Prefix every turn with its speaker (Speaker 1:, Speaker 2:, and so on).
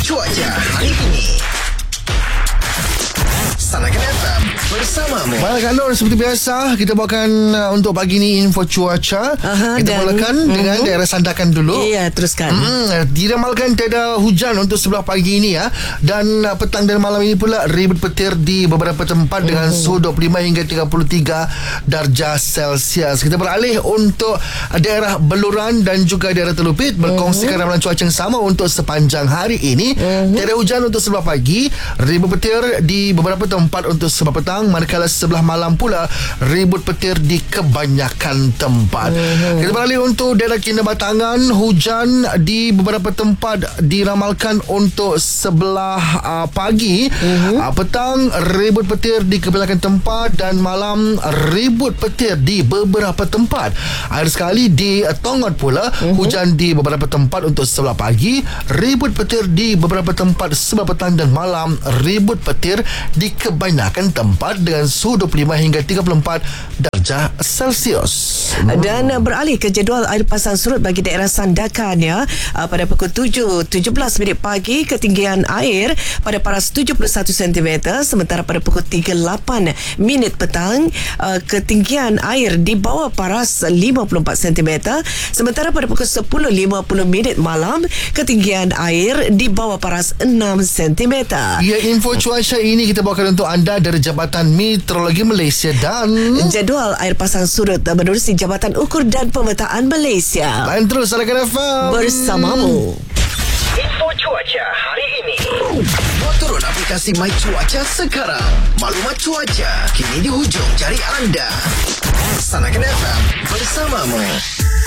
Speaker 1: cuaca hari ini. Sanakan FM bersamamu.
Speaker 2: Baik, Nur, seperti biasa kita bawakan untuk pagi ni info cuaca. Kita mulakan dengan daerah Sandakan dulu.
Speaker 3: Ya, teruskan.
Speaker 2: Diramalkan tiada hujan untuk sebelah pagi ini ya. Dan petang dan malam ini pula ribut petir di beberapa tempat dengan suhu 25 hingga 33 darjah Celsius. Kita beralih untuk daerah Beluran dan juga daerah Telupit berkongsikan ramalan cuaca yang sama untuk sepanjang hari ini. Tiada hujan untuk sebelah pagi, ribut petir di beberapa tempat untuk sebelah petang, manakala sebelah malam pula ribut petir di kebanyakan tempat. Kita beralih untuk daerah Kinabatangan, hujan di beberapa tempat diramalkan untuk sebelah pagi. Petang ribut petir di kebanyakan tempat dan malam ribut petir di beberapa tempat. Akhir sekali di Tongot pula hujan di beberapa tempat untuk sebelah pagi, ribut petir di beberapa tempat sebelah petang dan malam ribut petir di kebanyakan tempat dengan suhu 25 hingga 34 darjah Celsius.
Speaker 3: Dan beralih ke jadual air pasang surut bagi daerah Sandakan ya. Pada pukul 7.17 minit pagi ketinggian air pada paras 71 cm, sementara pada pukul 3.08 minit petang ketinggian air di bawah paras 54 cm, sementara pada pukul 10.50 minit malam ketinggian air di bawah paras 6 cm.
Speaker 2: Ya, info cuaca ini kita bawakan untuk anda dari Jabatan Meteorologi Malaysia dan
Speaker 3: jadual air pasang surut menerusi Jabatan Ukur dan Pemetaan Malaysia.
Speaker 2: lain terus Sanakan FM
Speaker 3: Bersamamu.
Speaker 1: Info cuaca hari ini. Buat turun aplikasi My Cuaca sekarang. Maklumat cuaca kini di hujung jari anda. Sanakan FM bersamamu.